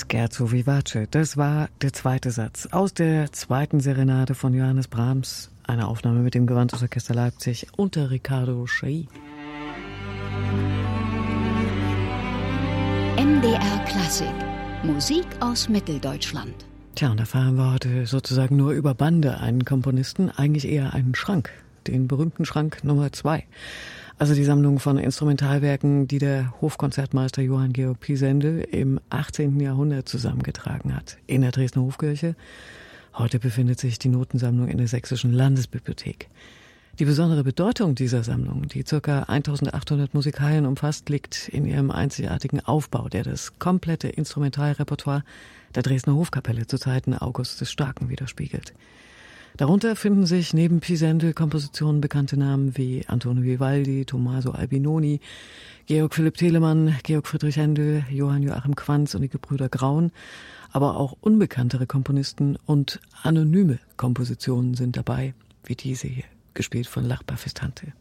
Scherzo vivace, das war der zweite Satz aus der zweiten Serenade von Johannes Brahms, eine Aufnahme mit dem Gewandhausorchester Leipzig unter Riccardo Chailly. MDR Klassik, Musik aus Mitteldeutschland. Tja, und da fahren wir heute sozusagen nur über Bande einen Komponisten, eigentlich eher einen Schrank, den berühmten Schrank Nummer 2. Also die Sammlung von Instrumentalwerken, die der Hofkonzertmeister Johann Georg Pisendel im 18. Jahrhundert zusammengetragen hat, in der Dresdner Hofkirche. Heute befindet sich die Notensammlung in der Sächsischen Landesbibliothek. Die besondere Bedeutung dieser Sammlung, die ca. 1800 Musikalien umfasst, liegt in ihrem einzigartigen Aufbau, der das komplette Instrumentalrepertoire der Dresdner Hofkapelle zu Zeiten August des Starken widerspiegelt. Darunter finden sich neben Pisendel-Kompositionen bekannte Namen wie Antonio Vivaldi, Tommaso Albinoni, Georg Philipp Telemann, Georg Friedrich Händel, Johann Joachim Quanz und die Gebrüder Graun, aber auch unbekanntere Komponisten und anonyme Kompositionen sind dabei, wie diese hier, gespielt von Lach Bafistante.